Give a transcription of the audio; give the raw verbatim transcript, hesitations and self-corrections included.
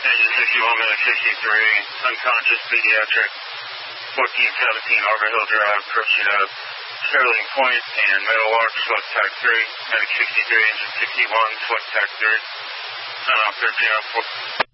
Engine fifty-one minute fifty-three, unconscious pediatric, fourteen seventeen Overhill Drive, approaching up Sterling Point and Meadow Walk, Sweat Tac three, Medic sixty-three, Engine sixty-one, Sweat Tac three, uh, thirteen oh four.